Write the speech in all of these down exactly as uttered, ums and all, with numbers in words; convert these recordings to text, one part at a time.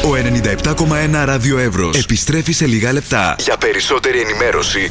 Ο ενενήντα επτά κόμμα ένα Ράδιο Εύρος επιστρέφει σε λίγα λεπτά. Για περισσότερη ενημέρωση,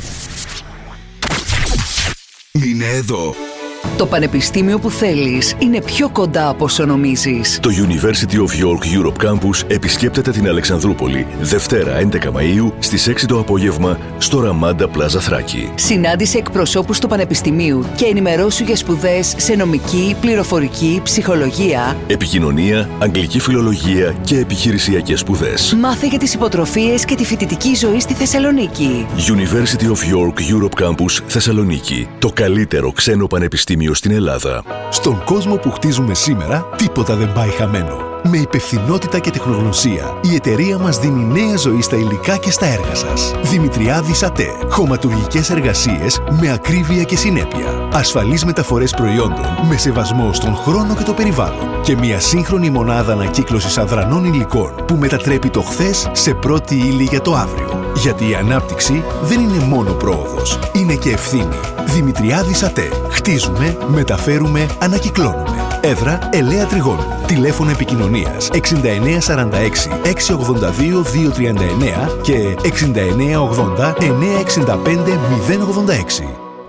μείνε εδώ. Το πανεπιστήμιο που θέλεις είναι πιο κοντά από όσο νομίζεις. Το University of York Europe Campus επισκέπτεται την Αλεξανδρούπολη Δευτέρα έντεκα Μαΐου στις έξι το απόγευμα στο Ραμάντα Πλάζα Θράκη. Συνάντησε εκπροσώπους του Πανεπιστημίου και ενημερώσου για σπουδές σε νομική, πληροφορική, ψυχολογία, επικοινωνία, αγγλική φιλολογία και επιχειρησιακές σπουδές. Μάθε για τις υποτροφίες και τη φοιτητική ζωή στη Θεσσαλονίκη. University of York Europe Campus Θεσσαλονίκη. Το καλύτερο ξένο πανεπιστήμιο στην Ελλάδα. Στον κόσμο που χτίζουμε σήμερα, τίποτα δεν πάει χαμένο. Με υπευθυνότητα και τεχνογνωσία, η εταιρεία μας δίνει νέα ζωή στα υλικά και στα έργα σας. Δημητριάδης ΑΤΕ. Χωματουργικές εργασίες με ακρίβεια και συνέπεια. Ασφαλείς μεταφορές προϊόντων με σεβασμό στον χρόνο και το περιβάλλον. Και μια σύγχρονη μονάδα ανακύκλωσης αδρανών υλικών που μετατρέπει το χθες σε πρώτη ύλη για το αύριο. Γιατί η ανάπτυξη δεν είναι μόνο πρόοδος, είναι και ευθύνη. Δημητριάδης ΑΤΕ. Χτίζουμε, μεταφέρουμε, ανακυκλώνουμε. Έδρα Ελαία Τριγώνου. Τηλέφωνο επικοινωνίας εξήντα εννέα σαράντα έξι εξακόσια ογδόντα δύο διακόσια τριάντα εννέα και εξήντα εννέα ογδόντα εννέα εξήντα πέντε μηδέν ογδόντα έξι.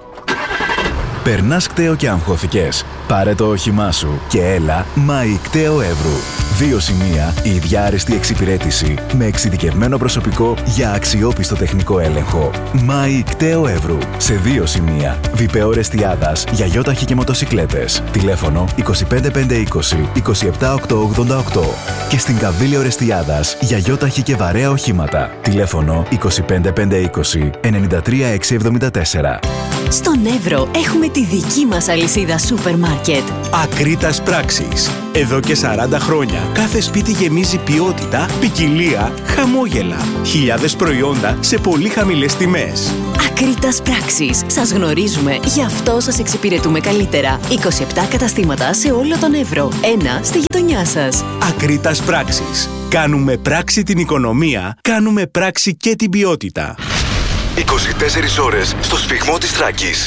Περνάς κταίο και αγχώθηκες? Πάρε το όχημά σου και έλα Μάη Κταίο Εύρου. Δύο σημεία, η ίδια άριστη εξυπηρέτηση με εξειδικευμένο προσωπικό για αξιόπιστο τεχνικό έλεγχο. Μάη Κταίο Εύρου. Σε δύο σημεία, Βιπεό Ρεστιάδας για γιόταχη και μοτοσικλέτες. Τηλέφωνο είκοσι πέντε πεντακόσια είκοσι είκοσι επτά οκτακόσια ογδόντα οκτώ. Και στην Καβίλιο Ρεστιάδας για γιόταχη και βαρέα οχήματα. Τηλέφωνο είκοσι πέντε πεντακόσια είκοσι ενενήντα τρία εξακόσια εβδομήντα τέσσερα. Στον Εύρο έχουμε τη δική μας αλυσίδα σούπερ μάρκετ. Ακρίτας Πράξεις. Εδώ και σαράντα χρόνια κάθε σπίτι γεμίζει ποιότητα, ποικιλία, χαμόγελα. Χιλιάδες προϊόντα σε πολύ χαμηλές τιμές. Ακρίτας Πράξεις. Σας γνωρίζουμε, γι' αυτό σας εξυπηρετούμε καλύτερα. είκοσι επτά καταστήματα σε όλο τον Εύρο. Ένα στη γειτονιά σας. Ακρίτας Πράξεις. Κάνουμε πράξη την οικονομία, κάνουμε πράξη και την ποιότητα. είκοσι τέσσερις ώρες στο σφιγμό της Θράκης.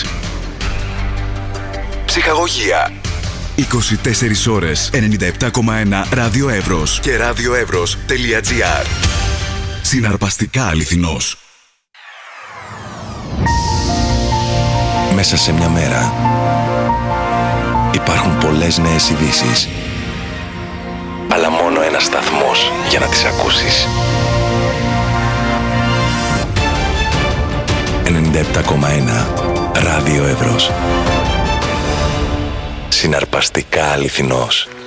Ψυχαγωγία. είκοσι τέσσερις ώρες ενενήντα επτά κόμμα ένα Ράδιο Εύρος και radioevros.gr. Συναρπαστικά αληθινός. Μέσα σε μια μέρα υπάρχουν πολλές νέες ειδήσεις, αλλά μόνο ένας σταθμός για να τις ακούσεις. ενενήντα επτά κόμμα ένα Ράδιο Εύρος. Συναρπαστικά αληθινός.